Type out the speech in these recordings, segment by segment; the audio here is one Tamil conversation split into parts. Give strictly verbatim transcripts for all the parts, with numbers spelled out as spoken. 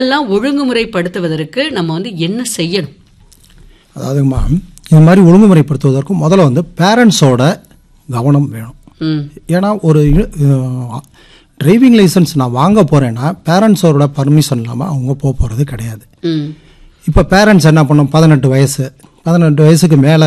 எல்லாம் ஒழுங்குமுறைப்படுத்துவதற்கு நம்ம வந்து என்ன செய்யணும்? அதாவதுமா இது மாதிரி ஒழுங்குமுறைப்படுத்துவதற்கு முதல்ல வந்து பேரண்ட்ஸோட கவனம் வேணும். ஏன்னா ஒரு டிரைவிங் லைசன்ஸ் நான் வாங்க போறேன்னா பேரண்ட்ஸோட பர்மிஷன் இல்லாமல் அவங்க போக போகிறது கிடையாது. இப்போ பேரண்ட்ஸ் என்ன பண்ணும், பதினெட்டு வயசு பதினெட்டு வயசுக்கு மேலே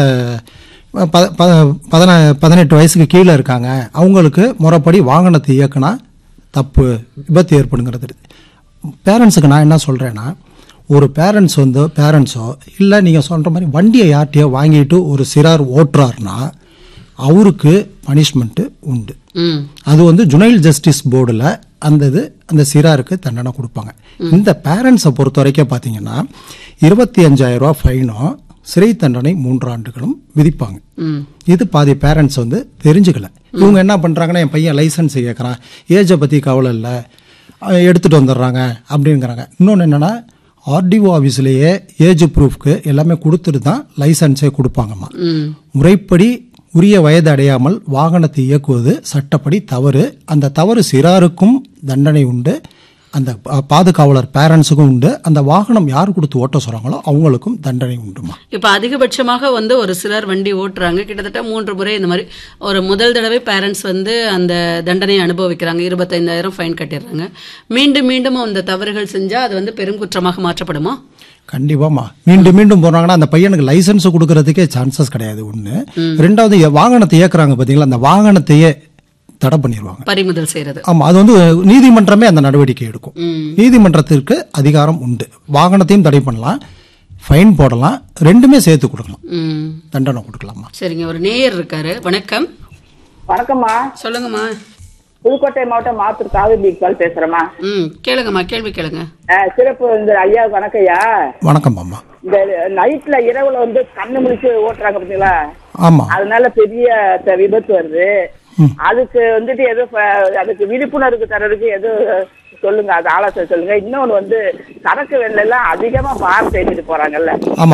பதின பதினெட்டு வயசுக்கு கீழே இருக்காங்க, அவங்களுக்கு முறைப்படி வாகனத்தை இயக்குனா தப்பு, விபத்து ஏற்படுங்கிறது. பேரண்ட்ஸுக்கு நான் என்ன சொல்கிறேன்னா, ஒரு பேரண்ட்ஸ் வந்து பேரண்ட்ஸோ இல்லை நீங்கள் சொல்கிற மாதிரி வண்டியை யார்ட்டையோ வாங்கிட்டு ஒரு சிறார் ஓட்டுறாருன்னா அவருக்கு பனிஷ்மெண்ட்டு உண்டு. அது வந்து ஜுனைல் ஜஸ்டிஸ் போர்டில் அந்த இது அந்த சிறாருக்கு தண்டனை கொடுப்பாங்க. இந்த பேரண்ட்ஸை பொறுத்த வரைக்கும் பார்த்தீங்கன்னா இருபத்தி அஞ்சாயிரம் ரூபா ஃபைனும் சிறை தண்டனை மூன்று ஆண்டுகளும் விதிப்பாங்க. இது பாதி பேரண்ட்ஸ் வந்து தெரிஞ்சுக்கல. இவங்க என்ன பண்ணுறாங்கன்னா, என் பையன் லைசன்ஸ் கேட்குறான், ஏஜை பற்றி கவலை இல்லை, எடுத்துகிட்டு வந்துடுறாங்க அப்படிங்கிறாங்க. இன்னொன்று என்னென்னா, ஆர்டிஓ ஆஃபீஸ்லேயே ஏஜ் ப்ரூஃப்க்கு எல்லாமே கொடுத்துட்டு தான் லைசன்ஸே கொடுப்பாங்கம்மா. முறைப்படி உரிய வயது அடையாமல் வாகனத்தை இயக்குவது சட்டப்படி தவறு. அந்த தவறு சிறாருக்கும் தண்டனை உண்டு, அந்த பாதுகாவலர் பேரண்ட்ஸுக்கும் உண்டு, அந்த வாகனம் யார் கொடுத்து ஓட்ட சொல்றாங்களோ அவங்களுக்கும் தண்டனை உண்டுமா. இப்ப அதிகபட்சமாக வந்து ஒரு சிலர் வண்டி ஓட்டுறாங்க, கிட்டத்தட்ட மூன்று முறை இந்த மாதிரி ஒரு முதல் தடவை பேரண்ட்ஸ் வந்து அந்த தண்டனையை அனுபவிக்கிறாங்க, இருபத்தைந்தாயிரம் ஃபைன் கட்டிடுறாங்க. மீண்டும் மீண்டும் அந்த தவறுகள் செஞ்சா அது வந்து பெரும் குற்றமாக மாற்றப்படுமா? கண்டிப்பாமா. மீண்டும் மீண்டும் போறாங்கன்னா அந்த பையனுக்கு லைசன்ஸ் கொடுக்கறதுக்கே சான்சஸ் கிடையாது. ஒண்ணு. ரெண்டாவது, வாகனத்தை இயக்குறாங்க பாத்தீங்களா, அந்த வாகனத்தையே தடை பண்ணிடுவாங்க, பறிமுதல் செய்யறது. ஆமா, அது வந்து நீதிமன்றமே அந்த நடவடிக்கை எடுக்கும். நீதிமன்றத்திற்கு அதிகாரம் உண்டு. வாகனத்தையும் தடை பண்ணலாம், ஃபைன் போடலாம், ரெண்டுமே சேர்த்து கொடுக்கலாம், தண்டனை கொடுக்கலாமா. சரிங்க, ஒரு நேயர் இருக்காரு. வணக்கம். வணக்கம்மா. சொல்லுங்கம்மா. புதுக்கோட்டை மாவட்டம் மாத்தூர் காவிரி இக்பால் பேசுறேம்மா. ம், கேளுங்கம்மா, கேள்வி கேளுங்க. சிறப்பு. இந்த ஐயா வணக்கம் ஐயா. வணக்கம் அம்மா. இந்த நைட்ல இரவுல வந்து கண்ணு முடிச்சு ஓட்டுறாங்க பாத்தீங்களா, ஆமா, அதனால பெரிய விபத்து வருது. அதுக்கு வந்துட்டு எதோ அதுக்கு விழிப்புணர்வு தரதுக்கு எதோ சொல்லுங்க, அது ஆலோசனை சொல்லுங்க. இன்னொன்னு வந்து சரக்கு வெள்ள எல்லாம் அதிகமா பார் தேடிட்டு போறாங்கல்ல,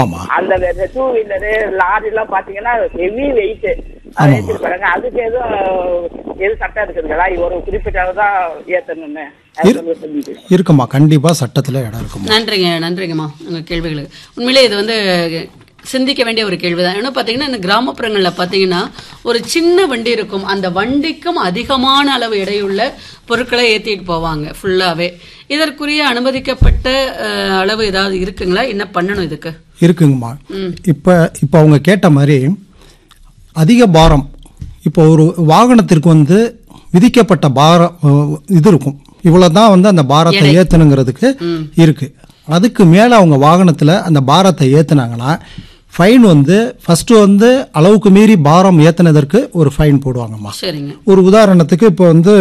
அந்த டூ வீலரு லாரி எல்லாம் பாத்தீங்கன்னா ஹெவி வெயிட் ஏற்றிட்டு போறாங்க. அதுக்கு எதுவும் எது சட்டம் இருக்குதுங்களா, ஒரு குறிப்பிட்ட தான் ஏத்தணும்னு இருக்குமா? கண்டிப்பா சட்டத்துல இடம் இருக்கும். நன்றிங்க, நன்றிங்கம்மா உங்க கேள்விகளுக்கு. உண்மையிலே இது வந்து சிந்திக்க வேண்டிய ஒரு கேள்விதான். ஏன்னா பாத்தீங்கன்னா இந்த கிராமப்புறங்கள்ல பாத்தீங்கன்னா ஒரு சின்ன வண்டி இருக்கும், அந்த வண்டிக்கும் அதிகமான அளவு எடையுள்ள பொருட்களை ஏத்திட்டு போவாங்க ஃபுல்லாவே. இதற்குரிய அனுமதிக்கப்பட்ட அளவு ஏதாவது இருக்குங்களா? என்ன பண்ணணும் இதுக்கு? இருக்குங்கம்மா. இப்ப இப்ப அவங்க கேட்ட மாதிரி அதிக பாரம், இப்போ ஒரு வாகனத்திற்கு வந்து விதிக்கப்பட்ட பாரம் இது இருக்கும், இவ்வளவுதான் வந்து அந்த பாரத்தை ஏத்தணுங்கிறதுக்கு இருக்கு. அதுக்கு மேல அவங்க வாகனத்துல அந்த பாரத்தை ஏத்துனாங்கன்னா ஃபைன் வந்து ஃபர்ஸ்ட் வந்து அளவுக்கு மீறி பாரம் ஏத்தினதற்கு ஒரு ஃபைன் போடுவாங்கம்மா. ஒரு உதாரணத்துக்கு இப்போ வந்து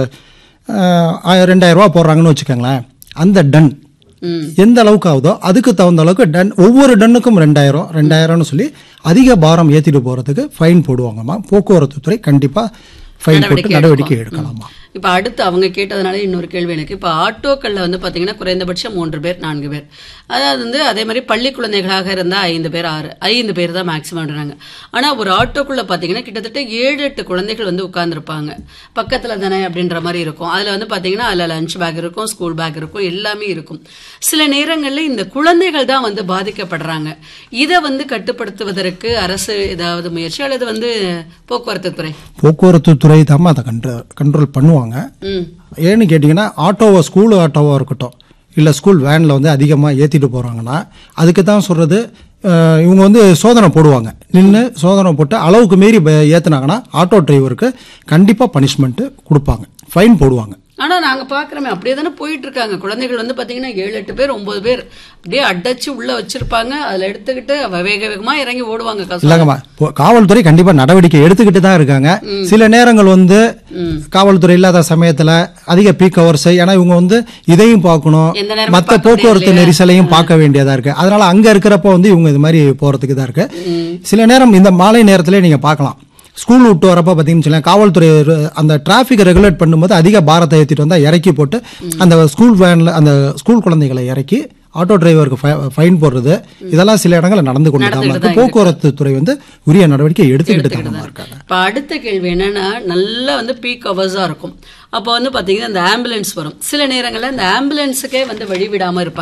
ரெண்டாயிரம் ரூபாய் போடுறாங்கன்னு வச்சுக்கோங்களேன், அந்த டன் எந்த அளவுக்கு ஆகுதோ அதுக்கு தகுந்த அளவுக்கு டன், ஒவ்வொரு டன்னுக்கும் ரெண்டாயிரம் ரெண்டாயிரம்னு சொல்லி அதிக பாரம் ஏத்திட்டு போறதுக்கு ஃபைன் போடுவாங்கம்மா. போக்குவரத்து துறை கண்டிப்பா ஃபைன் போட்டு நடவடிக்கை எடுக்கலாமா. இப்ப அடுத்து அவங்க கேட்டதுனால இன்னொரு கேள்வி எனக்கு. இப்ப ஆட்டோக்கள்ல வந்து பாத்தீங்கன்னா குறைந்தபட்சம் மூன்று பேர் நான்கு பேர், அதாவது வந்து அதே மாதிரி பள்ளி குழந்தைகளாக இருந்தா ஐந்து பேர் ஆறு ஐந்து பேர் தான் மேக்சிமம். ஆனா ஒரு ஆட்டோக்குள்ள பாத்தீங்கன்னா கிட்டத்தட்ட ஏழு எட்டு குழந்தைகள் வந்து உட்கார்ந்துருப்பாங்க, பக்கத்துல தானே அப்படின்ற மாதிரி இருக்கும். அதுல வந்து பாத்தீங்கன்னா அதுல லஞ்ச் பேக் இருக்கும், ஸ்கூல் பேக் இருக்கும், எல்லாமே இருக்கும். சில நேரங்கள்ல இந்த குழந்தைகள் தான் வந்து பாதிக்கப்படுறாங்க. இதை வந்து கட்டுப்படுத்துவதற்கு அரசு ஏதாவது முயற்சி அல்லது வந்து போக்குவரத்து துறை போக்குவரத்து துறை தான் அதை கண்ட்ரோல் பண்ணுவாங்க. ஏன்னு கேட்டீங்கன்னா, ஆட்டோவா ஸ்கூல் ஆட்டோவா இருக்கட்டும் இல்ல ஸ்கூல் வேன்ல வந்து அதிகமா ஏத்திட்டு போறாங்கன்னா அதுக்கு தான் சொல்றது, இவங்க வந்து சோதனை போடுவாங்க, நின்று சோதனை போட்டு அளவுக்கு மீறி ஏத்துனாங்கன்னா ஆட்டோ டிரைவருக்கு கண்டிப்பா பனிஷ்மெண்ட் கொடுப்பாங்க, ஃபைன் போடுவாங்க. ஆனா நாங்க பாக்குறோமே அப்படியே தானே போயிட்டு இருக்காங்க. குழந்தைகள் வந்து பாத்தீங்கன்னா ஏழு எட்டு பேர் ஒன்பது பேர் அப்படியே அடைச்சு உள்ள வச்சிருப்பாங்க, அதுல எடுத்துக்கிட்டு வேக வேகமா இறங்கி ஓடுவாங்க. இல்லங்கம்மா, காவல்துறை கண்டிப்பா நடவடிக்கை எடுத்துக்கிட்டு தான் இருக்காங்க. சில நேரங்கள் வந்து காவல்துறை இல்லாத சமயத்துல அதிக பீக் ஹவர்ஸ், ஏன்னா இவங்க வந்து இதையும் பார்க்கணும், மற்ற போக்குவரத்து நெரிசலையும் பார்க்க வேண்டியதா இருக்கு. அதனால அங்க இருக்கிறப்ப வந்து இவங்க இது மாதிரி போறதுக்கு தான் இருக்கு. சில நேரம் இந்த மாலை நேரத்திலே நீங்க பார்க்கலாம், ஸ்கூல் விட்டு வரப்ப பாத்தீங்கன்னா காவல்துறை அந்த டிராபிக் ரெகுலேட் பண்ணும்போது அதிக பாரத்தை ஏற்றிட்டு வந்தா இறக்கி போட்டு அந்த ஸ்கூல் வேன்ல அந்த ஸ்கூல் குழந்தைகளை இறக்கி ஆட்டோ டிரைவருக்கு ஃபைன் போடுறது, இதெல்லாம் சில இடங்களில் நடந்து கொண்டு தான் இருக்கு. போக்குவரத்து துறை வந்து உரிய நடவடிக்கை எடுத்துக்கிட்டு தான் இருக்காங்க. இப்போ அடுத்த கேள்வி என்னன்னா, நல்லா வந்து பீக் ஹவர்ஸா இருக்கும். அப்போ வந்து பாத்தீங்கன்னா இந்த ஆம்புலன்ஸ் வரும். சில நேரங்களில் இந்த ஆம்புலன்ஸுக்கே வந்து வழி விடாம இருப்பாங்க.